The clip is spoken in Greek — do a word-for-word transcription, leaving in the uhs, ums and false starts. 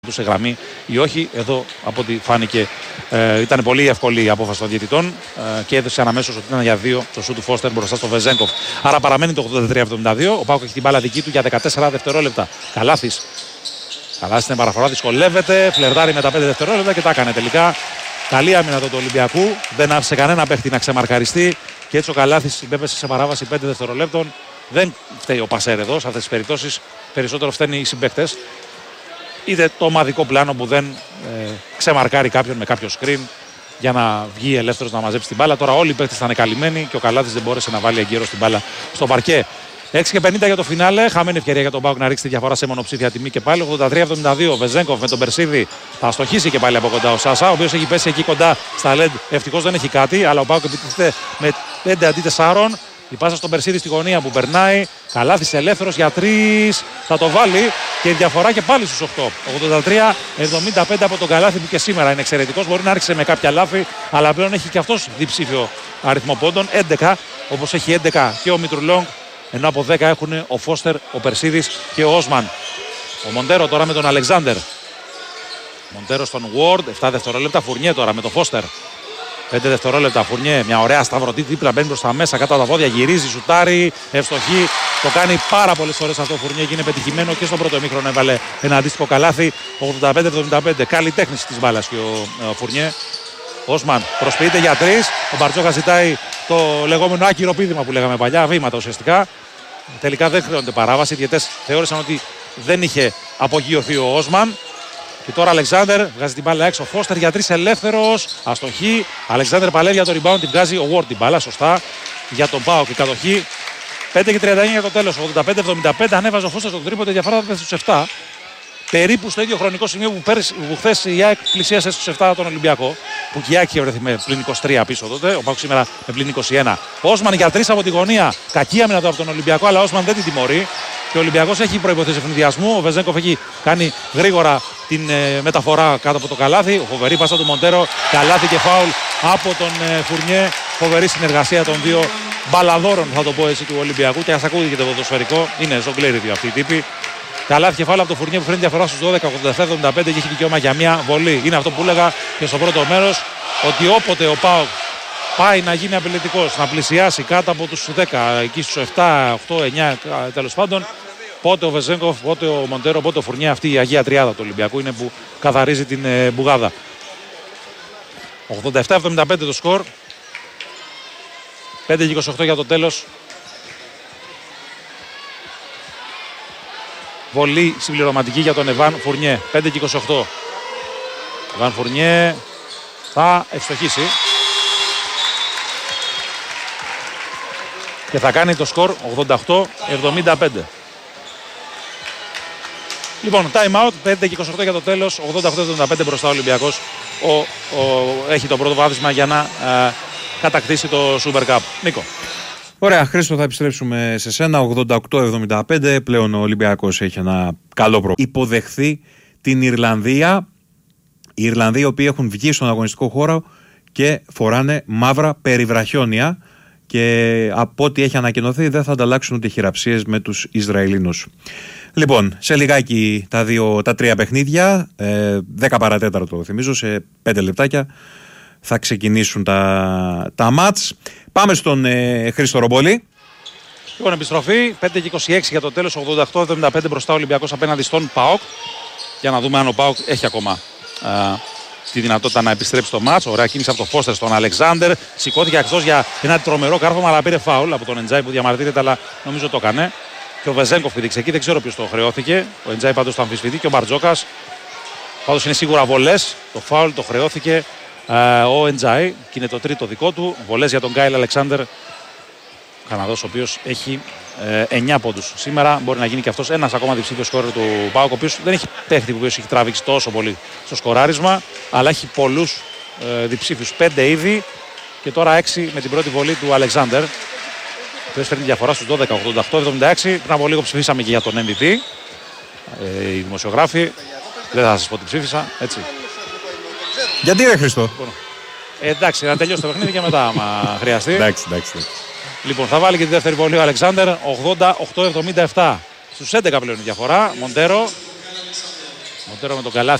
σε γραμμή ή όχι. Εδώ από ό,τι φάνηκε ε, ήταν πολύ εύκολη η απόφαση των διαιτητών ε, και έδωσε αναμέσως ότι ήταν για δύο το σου του Φώστερ μπροστά στο Βεζένκοφ. Άρα παραμένει το ογδόντα τρία εβδομήντα δύο. Ο Πάοκ έχει την μπάλα δική του για δεκατέσσερα δευτερόλεπτα. Καλάθης. Καλάθης στην παραφορά, δυσκολεύεται, φλερτάρει με τα πέντε δευτερόλεπτα και τα έκανε τελικά. Καλή άμυνα του Ολυμπιακού. Δεν άφησε κανένα παίχτη να ξεμαρκαριστεί και έτσι ο Καλάθης υπέπεσε σε παράβαση πέντε δευτερολέπτων. Δεν φταίει ο Πασέρ εδώ σε αυτές τις περιπτώσεις. Περισσότερο φταίνουν οι συμπαίκτες. Είτε το ομαδικό πλάνο που δεν ε, ξεμαρκάρει κάποιον με κάποιο screen για να βγει ελεύθερος να μαζέψει την μπάλα. Τώρα όλοι οι παίκτες ήταν καλυμμένοι και ο Καλάθης δεν μπόρεσε να βάλει εγκαίρως την μπάλα στο παρκέ. έξι και πενήντα για το φινάλε. Χαμένη ευκαιρία για τον Πάοκ να ρίξει τη διαφορά σε μονοψήφια τιμή και πάλι. ογδόντα τρία εβδομήντα δύο. Βεζένκοφ με τον Περσίδη θα αστοχίσει και πάλι από κοντά ο Σάσα, ο οποίος έχει πέσει εκεί κοντά στα ελ ι ντι. Ευτυχώς δεν έχει κάτι, αλλά ο Πάοκ επιτίθεται με πέντε αντί τεσσάρων. Η πάσα στον Περσίδη στη γωνία που περνάει. Καλάθης ελεύθερος για τρεις. Θα το βάλει και η διαφορά και πάλι στους οκτώ. ογδόντα τρία εβδομήντα πέντε από τον Καλάθη που και σήμερα είναι εξαιρετικός. Μπορεί να άρχισε με κάποια λάθη, αλλά πλέον έχει και αυτός διψήφιο αριθμό πόντων. έντεκα, όπως έχει έντεκα και ο Μητρουλόγκ. Ενώ από δέκα έχουν ο Φώστερ, ο Περσίδης και ο Όσμαν. Ο Μοντέρο τώρα με τον Αλεξάνδερ. Μοντέρο στον Ward. επτά δευτερόλεπτα. Φουρνιέ τώρα με τον Φώστερ. πέντε δευτερόλεπτα. Φουρνιέ. Μια ωραία σταυρωτή δίπλα. Μπαίνει προς τα μέσα κάτω από τα πόδια. Γυρίζει, σουτάρει. Ευστοχή. Το κάνει πάρα πολλές φορές αυτό ο Φουρνιέ και είναι πετυχημένο και στον πρώτο ημίχρονο έβαλε ένα αντίστοιχο καλάθι. ογδόντα πέντε εβδομήντα πέντε. Καλή τέχνηση της μπάλας και ο, ο Φουρνιέ. Όσμαν προσποιείται για τρεις. Ο Μπαρτζόκα ζητάει το λεγόμενο άκυρο πήδημα που λέγαμε παλιά. Βήματα ουσιαστικά. Τελικά δεν χρειάζονται παράβαση. Οι διαιτές θεώρησαν ότι δεν είχε απογειωθεί ο Όσμαν. Και τώρα Αλεξάνδερ βγάζει την μπάλα έξω. Φώστερ για τρεις ελεύθερος. Αστοχή. Αλεξάνδερ παλεύει για το rebound. Την βγάζει ο Ward την μπάλα. Σωστά. Για τον Πάοκ και κατοχή. πέντε και τριάντα εννιά για το τέλος. ογδόντα πέντε εβδομήντα πέντε. Ανέβαζε ο Φώστερ τον τρίποντο. Διαφορά στους επτά. Περίπου στο ίδιο χρονικό σημείο που, πέρυσι, που χθες η ΑΕΚ πλησίασε στους επτά τον Ολυμπιακό. Που και η ΑΕΚ είχε βρεθεί με πλην είκοσι τρία πίσω τότε. Ο Πάοκ σήμερα με πλην είκοσι ένα. Όσμαν για τρεις από τη γωνία. Κακή άμυνα από τον Ολυμπιακό, αλλά ο Όσμαν δεν την τιμωρεί. Και ο Ολυμπιακός έχει προϋποθέσει ευνηδιασμού. Ο Βεζένκοφ έχει κάνει γρήγορα την ε, μεταφορά κάτω από το καλάθι. Φοβερή πάσα του Μοντέρο. Καλάθι και φάουλ από τον ε, Φουρνιέ. Φοβερή συνεργασία των δύο μπαλαδόρων, θα το πω έτσι, του Ολυμπιακού. Και ας ακούγεται το ποδοσφαιρικό. Είναι ζογκλέριδοι αυτοί οι τύποι. Καλάθι και φάουλ από τον Φουρνιέ που φέρνει διαφορά στους δώδεκα, ογδόντα επτά εβδομήντα πέντε και έχει δικαίωμα για μια βολή. Είναι αυτό που έλεγα και στο πρώτο μέρος, ότι όποτε ο ΠΑΟΚ πάει να γίνει απειλητικός, να πλησιάσει κάτω από τους δέκα, εκεί στους επτά, οκτώ, εννιά τέλος πάντων, πότε ο Βεζένκοφ, πότε ο Μοντέρο, πότε ο Φουρνιέ, αυτή η Αγία Τριάδα του Ολυμπιακού είναι που καθαρίζει την ε, μπουγάδα. ογδόντα επτά εβδομήντα πέντε το σκορ. πέντε και είκοσι οκτώ για το τέλος. Βολή συμπληρωματική για τον Εβάν Φουρνιέ. πέντε και είκοσι οκτώ. Εβάν Φουρνιέ θα ευστοχίσει. Και θα κάνει το σκορ ογδόντα οκτώ εβδομήντα πέντε. Λοιπόν, time out, πέντε και είκοσι οκτώ για το τέλος, ογδόντα οκτώ εβδομήντα πέντε μπροστά ο Ολυμπιακός. Ο, ο, έχει το πρώτο βάδισμα για να ε, κατακτήσει το Super Cup. Νίκο. Ωραία, Χρήστο, θα επιστρέψουμε σε σένα. ογδόντα οκτώ εβδομήντα πέντε. Πλέον ο Ολυμπιακός έχει ένα καλό πρόγραμμα. Υποδεχθεί την Ιρλανδία. Οι Ιρλανδοί οι οποίοι έχουν βγει στον αγωνιστικό χώρο και φοράνε μαύρα περιβραχιόνια. Και από ό,τι έχει ανακοινωθεί δεν θα ανταλλάξουν ούτε χειραψίες με τους Ισραηλινούς. Λοιπόν, σε λιγάκι τα, δύο, τα τρία παιχνίδια, ε, δέκα παρατέταρτο θυμίζω, σε πέντε λεπτάκια θα ξεκινήσουν τα, τα μάτς. Πάμε στον ε, Χρήστο Ρομπόλη. Λοιπόν, επιστροφή, πέντε και είκοσι έξι για το τέλος, ογδόντα οκτώ εβδομήντα πέντε μπροστά ο Ολυμπιακός απέναντι στον ΠΑΟΚ. Για να δούμε αν ο ΠΑΟΚ έχει ακόμα α, τη δυνατότητα να επιστρέψει στο μάτς. Ωραία κίνηση από τον Φώστερ στον Αλεξάνδερ. Σηκώθηκε εκτός για ένα τρομερό κάρφωμα, αλλά πήρε φάουλ από τον Εντζάι που διαμαρτύρεται, αλλά νομίζω το έκανε. Και ο Βεζένκοφ πήδηξε εκεί, δεν ξέρω ποιος το χρεώθηκε. Ο Εντζάι πάντως το αμφισβητεί και ο Μπαρτζόκας. Πάντως είναι σίγουρα βολές. Το φάουλ το χρεώθηκε uh, ο Εντζάι και είναι το τρίτο δικό του. Βολές για τον Γκάιλ Αλεξάνδερ. Καναδός ο οποίος έχει ε, εννιά πόντους. Σήμερα μπορεί να γίνει και αυτός ένας ακόμα διψήφιος σκόρερ του ΠΑΟΚ, ο οποίος δεν έχει παίχτη που έχει τραβήξει τόσο πολύ στο σκοράρισμα, αλλά έχει πολλούς ε, διψήφιους, πέντε ήδη και τώρα έξι με την πρώτη βολή του Αλεξάνδερ. Ο οποίος φέρνει διαφορά στους δώδεκα, ογδόντα οκτώ εβδομήντα έξι. Πριν από λίγο ψηφίσαμε και για τον εμ βι πι. Ε, οι δημοσιογράφοι. Δεν θα σας πω τι ψήφισα, έτσι. Γιατί ρε Χριστό. Ε, εντάξει, να τελειώσει το παιχνίδι και μετά, άμα χρειαστεί. εντάξει, εντάξει. Λοιπόν, θα βάλει και τη δεύτερη βολή ο Αλεξάνδερ, ογδόντα οκτώ εβδομήντα επτά. Στους έντεκα πλέον η διαφορά. Μοντέρο Μοντέρο με τον καλάθι.